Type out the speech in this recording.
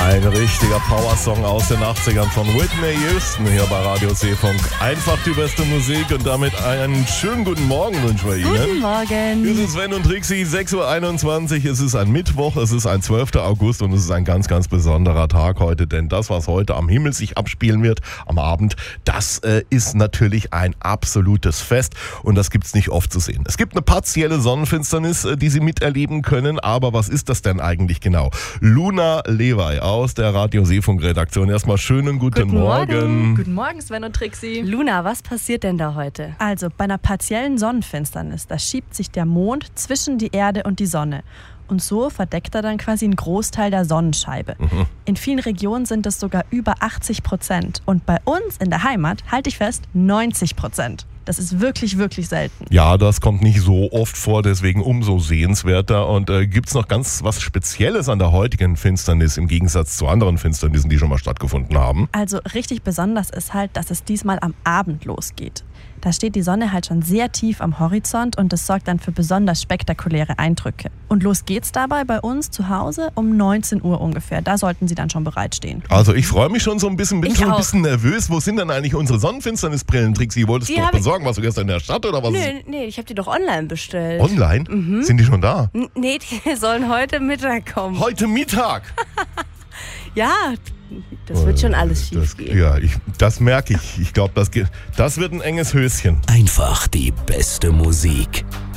Ein richtiger Powersong aus den 80ern von Whitney Houston hier bei Radio Seefunk. Einfach die beste Musik und damit einen schönen guten Morgen wünschen wir Ihnen. Guten Morgen. Wir sind Sven und Trixi, 6.21 Uhr. Es ist ein Mittwoch, es ist ein 12. August und es ist ein ganz, ganz besonderer Tag heute. Denn das, was heute am Himmel sich abspielen wird, am Abend, das ist natürlich ein absolutes Fest. Und das gibt's nicht oft zu sehen. Es gibt eine partielle Sonnenfinsternis, die Sie miterleben können. Aber was ist das denn eigentlich genau? Luna Lewey aus der Radio Seefunk Redaktion. Erstmal schönen guten Morgen. Guten Morgen, Sven und Trixi. Luna, was passiert denn da heute? Also bei einer partiellen Sonnenfinsternis, da schiebt sich der Mond zwischen die Erde und die Sonne. Und so verdeckt er dann quasi einen Großteil der Sonnenscheibe. In vielen Regionen sind es sogar über 80%. Und bei uns in der Heimat, halte ich fest, 90%. Das ist wirklich, wirklich selten. Ja, das kommt nicht so oft vor, deswegen umso sehenswerter. Und gibt's noch ganz was Spezielles an der heutigen Finsternis im Gegensatz zu anderen Finsternissen, die schon mal stattgefunden haben? Also richtig besonders ist halt, dass es diesmal am Abend losgeht. Da steht die Sonne halt schon sehr tief am Horizont und das sorgt dann für besonders spektakuläre Eindrücke. Und los geht's dabei bei uns zu Hause um 19 Uhr ungefähr. Da sollten Sie dann schon bereitstehen. Also ich freue mich schon so ein bisschen, bin Ich schon ein auch. bisschen nervös. Wo sind denn eigentlich unsere Sonnenfinsternisbrillen, Trixi? Wolltest du Die doch hab ich- besorgen? Warst du gestern in der Stadt oder was? Nee, ich habe die doch online bestellt. Online? Sind die schon da? Nee, die sollen heute Mittag kommen. Heute Mittag? Ja, das wird schon alles schief gehen. Ja, das merke ich. Ich glaube, das wird ein enges Höschen. Einfach die beste Musik.